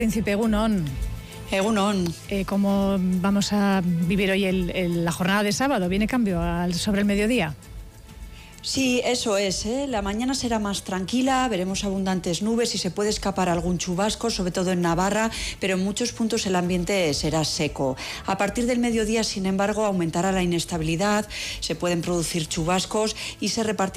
Príncipe Egunon. Egunon. ¿Cómo vamos a vivir hoy la jornada de sábado? ¿Viene cambio sobre el mediodía? Sí, eso es, ¿eh? La mañana será más tranquila, veremos abundantes nubes y se puede escapar algún chubasco, sobre todo en Navarra, pero en muchos puntos el ambiente será seco. A partir del mediodía, sin embargo, aumentará la inestabilidad, se pueden producir chubascos y se repartirá